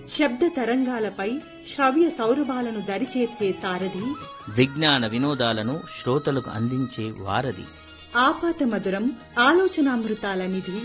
శబ్ద తరంగాలపై శ్రవ్య సౌరభాలను దరిచేర్చే సారథి, విజ్ఞాన వినోదాలను శ్రోతలకు అందించే వారధి, ఆపాత మధురం ఆలోచనామృతాల నిధి,